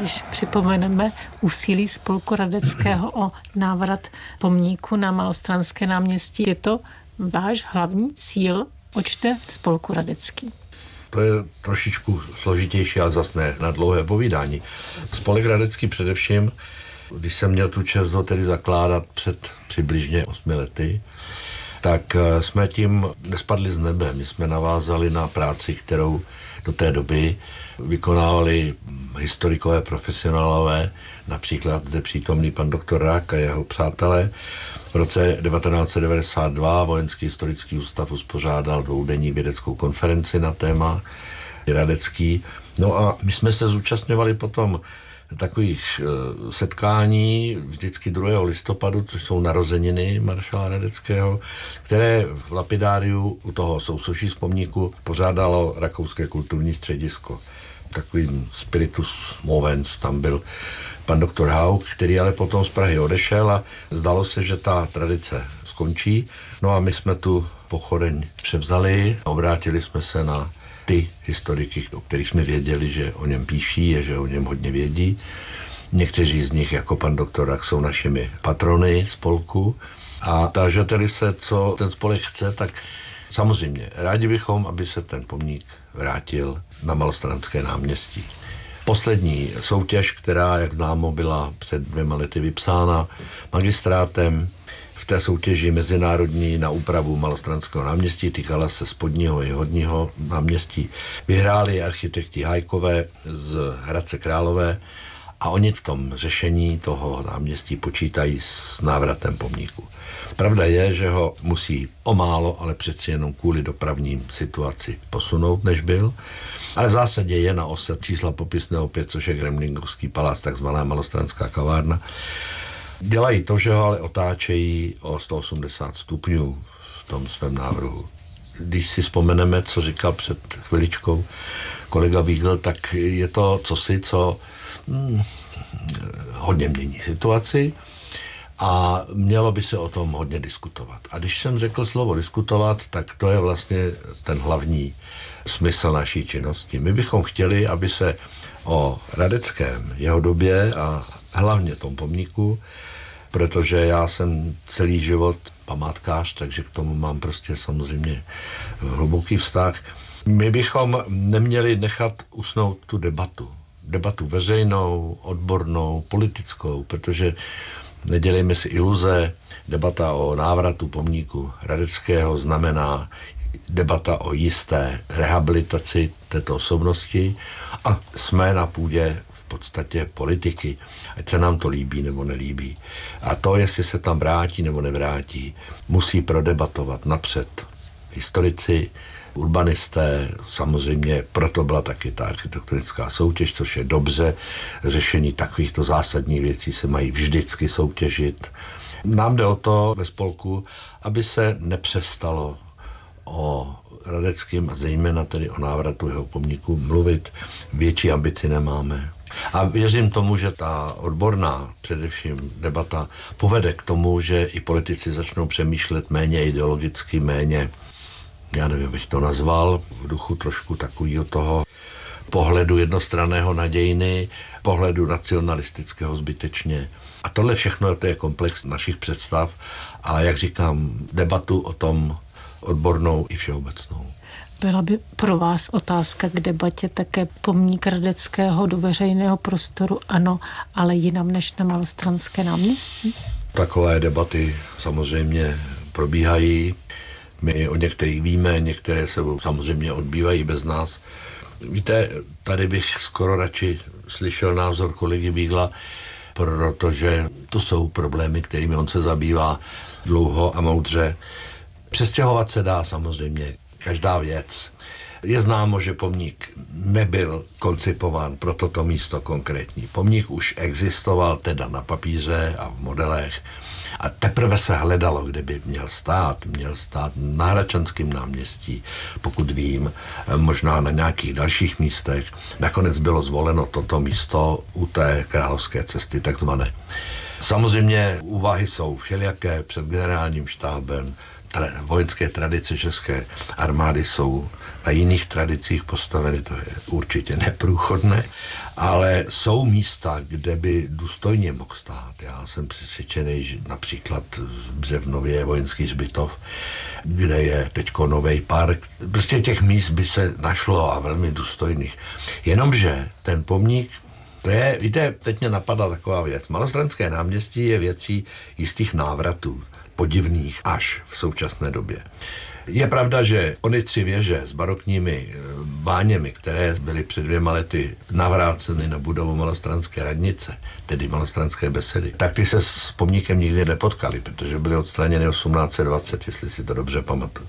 když připomeneme úsilí spolku Radeckého o návrat pomníku na Malostranské náměstí. Je to váš hlavní cíl, očte spolku Radecký? To je trošičku složitější, ale zas ne na dlouhé povídání. Spolek Radecký především, když jsem měl tu čest ho tedy zakládat před přibližně 8 lety, tak jsme tím nespadli z nebe. My jsme navázali na práci, kterou do té doby vykonávali historikové profesionálové, například zde přítomný pan doktor Rák a jeho přátelé. V roce 1992 Vojenský historický ústav uspořádal dvoudenní vědeckou konferenci na téma Radecký. No a my jsme se zúčastňovali potom takových setkání vždycky 2. listopadu, což jsou narozeniny maršala Radeckého, které v lapidáriu u toho sousoší vzpomníku pořádalo Rakouské kulturní středisko. Takový spiritus movens tam byl pan doktor Haug, který ale potom z Prahy odešel a zdalo se, že ta tradice skončí. No a my jsme tu pochodeň převzali, obrátili jsme se na ty historiky, o kterých jsme věděli, že o něm píší, že o něm hodně vědí. Někteří z nich, jako pan doktor Rak, jsou našimi patrony spolku. A tážete-li se, co ten spolek chce, tak samozřejmě rádi bychom, aby se ten pomník vrátil na Malostranské náměstí. Poslední soutěž, která, jak známo, byla před 2 lety vypsána magistrátem, v té soutěži mezinárodní na úpravu Malostranského náměstí, týkala se spodního i horního náměstí. Vyhráli architekti Hajkové z Hradce Králové a oni v tom řešení toho náměstí počítají s návratem pomníku. Pravda je, že ho musí o málo, ale přeci jenom kvůli dopravním situaci posunout, než byl. Ale v zásadě je na ose čísla popisného 5, což je Gremlingovský palác, takzvaná Malostranská kavárna. Dělají to, že ho ale otáčejí o 180 stupňů v tom svém návrhu. Když si vzpomeneme, co říkal před chviličkou kolega Vígl, tak je to cosi, co hodně mění situaci a mělo by se o tom hodně diskutovat. A když jsem řekl slovo diskutovat, tak to je vlastně ten hlavní smysl naší činnosti. My bychom chtěli, aby se o Radeckém, jeho době a hlavně tom pomníku, protože já jsem celý život památkář, takže k tomu mám prostě samozřejmě hluboký vztah. My bychom neměli nechat usnout tu debatu veřejnou, odbornou, politickou, protože nedělejme si iluze, debata o návratu pomníku Radeckého znamená debata o jisté rehabilitaci této osobnosti a jsme na půdě v podstatě politiky, ať se nám to líbí nebo nelíbí. A to, jestli se tam vrátí nebo nevrátí, musí prodebatovat napřed historici, urbanisté, samozřejmě proto byla taky ta architektonická soutěž, což je dobře. Řešení takovýchto zásadních věcí se mají vždycky soutěžit. Nám jde o to ve spolku, aby se nepřestalo o Radeckém a zejména tedy o návratu jeho pomníku mluvit. Větší ambici nemáme. A věřím tomu, že ta odborná především debata povede k tomu, že i politici začnou přemýšlet méně ideologicky, méně, já nevím, bych to nazval, v duchu trošku takového toho pohledu jednostranného na dějiny, pohledu nacionalistického zbytečně. A tohle všechno to je komplex našich představ a jak říkám, debatu o tom odbornou i všeobecnou. Byla by pro vás otázka k debatě také pomník Radeckého do veřejného prostoru, ano, ale jinam než na Malostranské náměstí? Takové debaty samozřejmě probíhají. My o některých víme, některé se samozřejmě odbývají bez nás. Víte, tady bych skoro radši slyšel názor kolegy Vígla, protože to jsou problémy, kterými on se zabývá dlouho a moudře. Přestěhovat se dá samozřejmě každá věc. Je známo, že pomník nebyl koncipován pro toto místo konkrétní. Pomník už existoval teda na papíře a v modelech a teprve se hledalo, kde by měl stát. Měl stát na Hradčanském náměstí, pokud vím, možná na nějakých dalších místech. Nakonec bylo zvoleno toto místo u té Královské cesty, takzvané. Samozřejmě úvahy jsou všelijaké před generálním štábem, vojenské tradice české armády jsou na jiných tradicích postaveny, to je určitě neprůchodné, ale jsou místa, kde by důstojně mohl stát. Já jsem přesvědčený, že například v Břevnově je vojenský hřbitov, kde je teďko nový park. Prostě těch míst by se našlo a velmi důstojných. Jenomže ten pomník, to je, víte, teď mě napadla taková věc. Malostranské náměstí je věcí jistých návratů, podivných až v současné době. Je pravda, že ony 3 věže s barokními báněmi, které byly před 2 lety navráceny na budovu Malostranské radnice, tedy Malostranské besedy, tak ty se s pomníkem nikdy nepotkali, protože byly odstraněny 1820, jestli si to dobře pamatuju.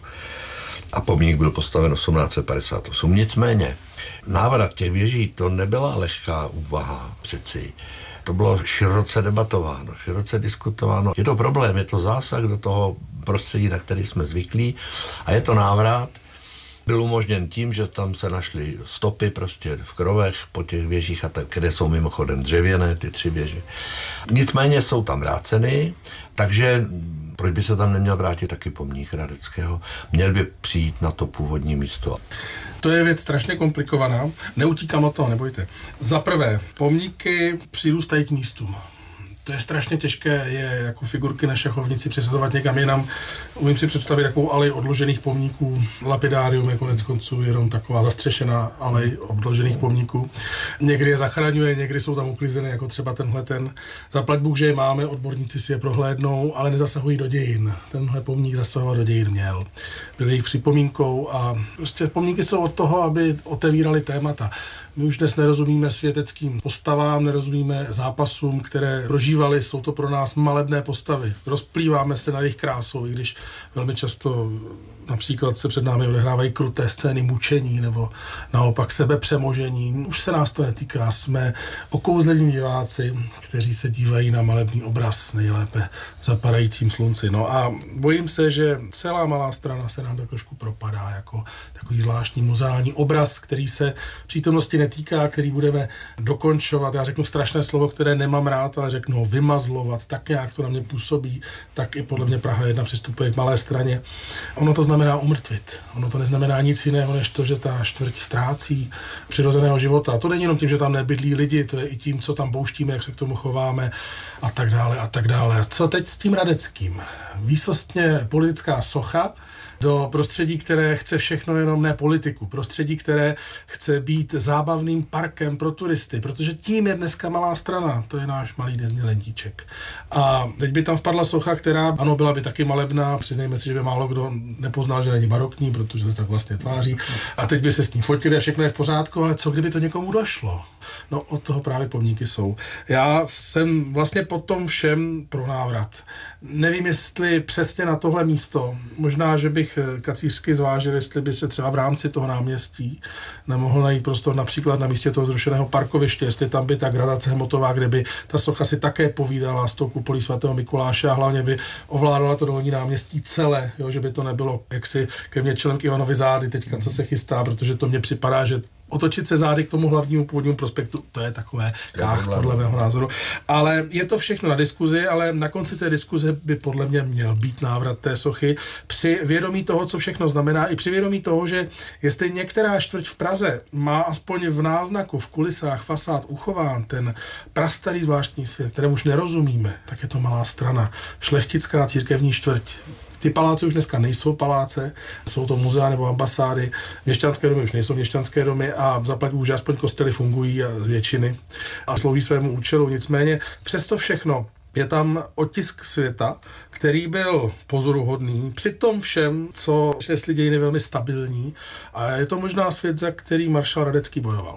A pomník byl postaven 1858. Nicméně návrat těch věží, to nebyla lehká úvaha přeci. To bylo široce debatováno, široce diskutováno. Je to problém, je to zásah do toho prostředí, na který jsme zvyklí, a je to návrat. Byl umožněn tím, že tam se našly stopy prostě v krovech po těch věžích, které jsou mimochodem dřevěné, ty 3 věže. Nicméně jsou tam vráceny, takže proč by se tam neměl vrátit taky pomník Radeckého? Měl by přijít na to původní místo. To je věc strašně komplikovaná. Neutíkám od toho, nebojte. Za prvé, pomníky přirůstají k místům. To je strašně těžké, je jako figurky na šachovnici přesazovat někam jinam. Umím si představit takovou alej odložených pomníků. Lapidárium je konec konců jenom taková zastřešená alej odložených pomníků. Někdy je zachraňuje, někdy jsou tam uklizeny, jako třeba tenhle ten. Zaplať Bůh, že je máme, odborníci si je prohlédnou, ale nezasahují do dějin. Tenhle pomník zasahovat do dějin měl. Byl jejich připomínkou a prostě pomníky jsou od toho, aby otevírali témata. My už dnes nerozumíme světeckým postavám, nerozumíme zápasům, které prožívali, jsou to pro nás malebné postavy. Rozplýváme se na jejich krásou, i když velmi často například se před námi odehrávají kruté scény mučení nebo naopak sebepřemožení. Už se nás to netýká, jsme okouzlení diváci, kteří se dívají na malebný obraz nejlépe zapadajícím slunci. No a bojím se, že celá Malá Strana se nám tak trošku propadá jako takový zvláštní muzeální obraz, který se přítomnosti netýká, který budeme dokončovat. Já řeknu strašné slovo, které nemám rád, ale řeknu ho vymazlovat. Tak nějak to na mě působí, tak i podle mě Praha 1 přistupuje k Malé Straně. Ono to znamená umrtvit. Ono to neznamená nic jiného, než to, že ta čtvrť ztrácí přirozeného života. A to není jenom tím, že tam nebydlí lidi, to je i tím, co tam pouštíme, jak se k tomu chováme a tak dále a tak dále. Co teď s tím Radeckým? Výsostně politická socha do prostředí, které chce všechno, jenom ne politiku. Prostředí, které chce být zábavným parkem pro turisty, protože tím je dneska Malá Strana. To je náš malý Disneylandíček. A teď by tam vpadla socha, která, ano, byla by taky malebná. Přiznejme si, že by málo kdo nepoznal, že není barokní, protože se tak vlastně tváří. A teď by se s ní fotili a všechno je v pořádku, ale co kdyby to někomu došlo? No, od toho právě pomníky jsou. Já jsem vlastně po tom všem pro návrat. Nevím, jestli přesně na tohle místo, možná, že bych kacířsky zvážil, jestli by se třeba v rámci toho náměstí nemohl najít prostor například na místě toho zrušeného parkoviště, jestli tam by ta gradace hmotová, kde by ta socha si také povídala s tou kupolí svatého Mikuláše a hlavně by ovládala to Dolní náměstí celé, jo, že by to nebylo jaksi ke mně čelem k Ivanovi zády teďka, co se chystá, protože to mně připadá, že otočit se zády k tomu hlavnímu původnímu prospektu, to je takové kách, podle mého názoru. Ale je to všechno na diskuzi, ale na konci té diskuze by podle mě měl být návrat té sochy při vědomí toho, co všechno znamená, i při vědomí toho, že jestli některá čtvrť v Praze má aspoň v náznaku, v kulisách, fasád uchován ten prastarý zvláštní svět, kterému už nerozumíme, tak je to Malá Strana, šlechtická církevní čtvrť. Ty paláce už dneska nejsou paláce, jsou to muzea nebo ambasády, měšťanské domy už nejsou měšťanské domy a zaplať Bůh, že aspoň kostely fungují z většiny a slouží svému účelu. Nicméně přesto všechno je tam otisk světa, který byl pozoruhodný, při tom všem, co šli dějiny velmi stabilní a je to možná svět, za který maršál Radecký bojoval.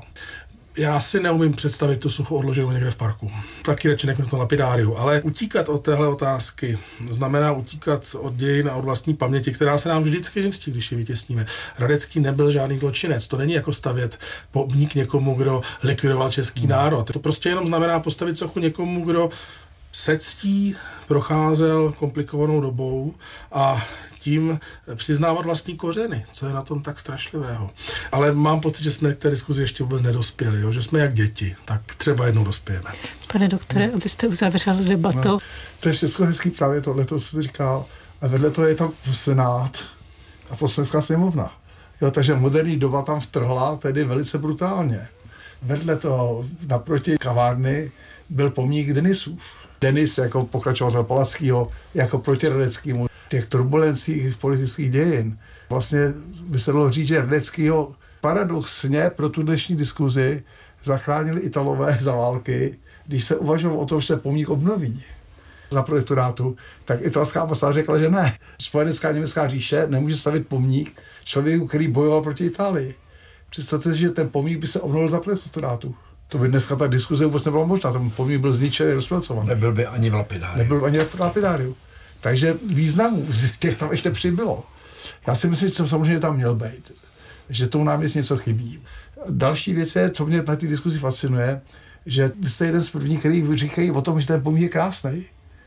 Já si neumím představit tu sochu odloženou někde v parku. Taky radši nechme to lapidáriu. Ale utíkat od téhle otázky znamená utíkat od dějin a od vlastní paměti, která se nám vždycky vymstí, když ji vytěsníme. Radecký nebyl žádný zločinec. To není jako stavět pomník někomu, kdo likvidoval český národ. To prostě jenom znamená postavit sochu někomu, kdo se ctí, procházel komplikovanou dobou a tím přiznávat vlastní kořeny, co je na tom tak strašlivého. Ale mám pocit, že jsme k té diskuzi ještě vůbec nedospěli, jo? Že jsme jak děti, tak třeba jednou dospějeme. Pane doktore, abyste uzavřel debatu. No, to je všechno hezký právě tohle, co jste říkal. a vedle toho je tam senát a poslanecká sněmovna. Jo, takže moderní doba tam vtrhla tedy velice brutálně. Vedle toho naproti kavárny byl pomník Denisův. Denis jako pokračovatel Palackého, jako proti Radeckýmu. Těch turbulencích politických dějin. Vlastně by se dalo říct, že Radeckýho paradoxně pro tu dnešní diskuzi zachránili Italové za války, když se uvažovalo o tom, že se pomník obnoví za protektorátu, tak italská ambasáda řekla, že ne. Spojenecká německá říše nemůže stavit pomník člověku, který bojoval proti Itálii. Představte si, že ten pomník by se obnovil za protektorátu. To by dneska ta diskuze vůbec nebyla možná. Ten pomník byl zničený, rozpracovaný. Nebyl by ani v lapidáriu. Nebyl ani v lapidáriu. Takže významů těch tam ještě přibylo. Já si myslím, že to samozřejmě tam měl být. Že tomu náměstí něco chybí. Další věc je, co mě na té diskuzi fascinuje, že vy jste jeden z prvních, který říkají o tom, že ten pomník je krásný.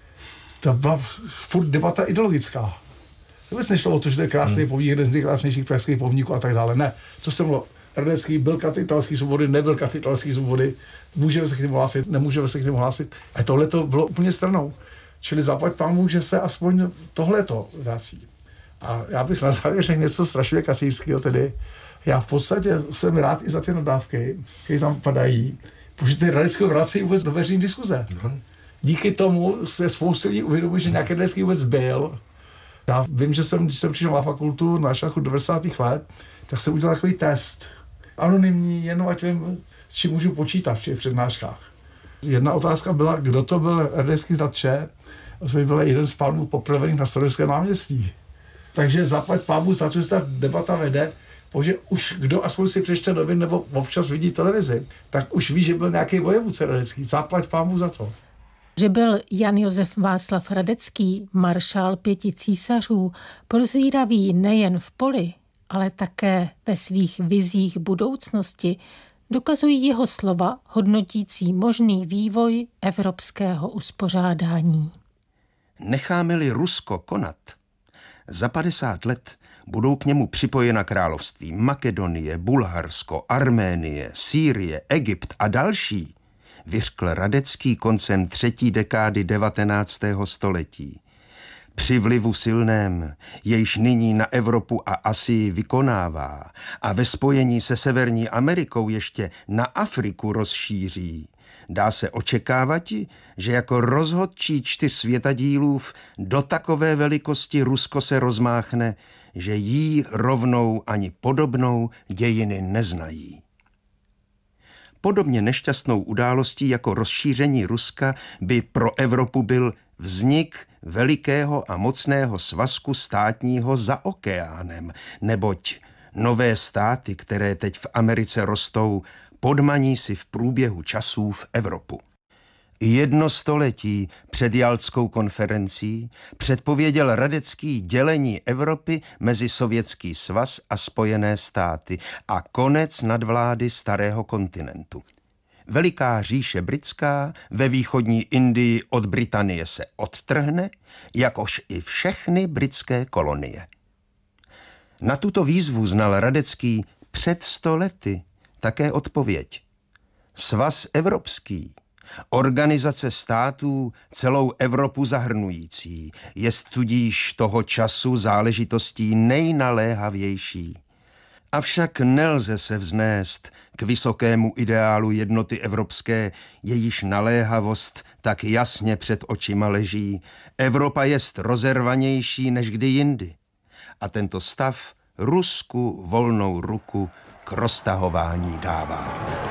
To byla furt debata ideologická. Vůbec nešlo o to, že to je krásný pomník, jeden z nejkrásnějších pražských pomníků a tak dále. Ne. Co se mluvilo? Radecký byl kat italský svobody, nebyl kat italský svobody, můžeme se k němu hlásit, nemůžeme se k němu hlásit. A tohle to bylo úplně stranou. Čili zaplať pánbůh, že se aspoň tohleto vrací. A já bych na závěr řekl něco strašně kacířského tedy. Já v podstatě jsem rád i za ty nadávky, které tam padají, protože ty Radeckého vrací vůbec do veřejné diskuze. Díky tomu se spoustu lidí uvědomuje, že nějaký Radecký vůbec byl. Já vím, že když jsem přišel na fakultu na šachu 90. let, tak jsem udělal takový test. Anonymní, jenom ať vím, s čím můžu počítat v těch přednáškách. Jedna otázka byla, kdo to byl Radecký zlatče, a to byl jeden z pánů popravených na Staroměstském náměstí. Takže zaplať pánbůh, za co se ta debata vede, protože už kdo aspoň si přečte novin nebo občas vidí televizi, tak už ví, že byl nějaký vojevůdce Radecký. Zaplať pánbůh za to. Že byl Jan Josef Václav Radecký, maršál 5 císařů, prozíravý nejen v poli, ale také ve svých vizích budoucnosti, dokazují jeho slova hodnotící možný vývoj evropského uspořádání. Necháme-li Rusko konat, za 50 let budou k němu připojena království Makedonie, Bulharsko, Arménie, Sýrie, Egypt a další, vyřkl Radecký koncem 3. dekády 19. století. Při vlivu silném, jejž nyní na Evropu a Asii vykonává a ve spojení se Severní Amerikou ještě na Afriku rozšíří, dá se očekávati, že jako rozhodčí 4 světadílův do takové velikosti Rusko se rozmáchne, že jí rovnou ani podobnou dějiny neznají. Podobně nešťastnou událostí jako rozšíření Ruska by pro Evropu byl vznik velikého a mocného svazku státního za okeánem, neboť nové státy, které teď v Americe rostou, podmaní si v průběhu časů v Evropu. 1 století před Jaltskou konferencí předpověděl Radecký dělení Evropy mezi Sovětský svaz a Spojené státy a konec nadvlády starého kontinentu. Veliká říše britská ve východní Indii od Británie se odtrhne, jakož i všechny britské kolonie. Na tuto výzvu znal Radecký před 100 lety také odpověď. Svaz evropský, organizace států celou Evropu zahrnující, jest tudíž toho času záležitostí nejnaléhavější. Avšak nelze se vznést k vysokému ideálu jednoty evropské, jejíž naléhavost tak jasně před očima leží. Evropa jest rozervanější než kdy jindy. A tento stav Rusku volnou ruku k roztahování dává.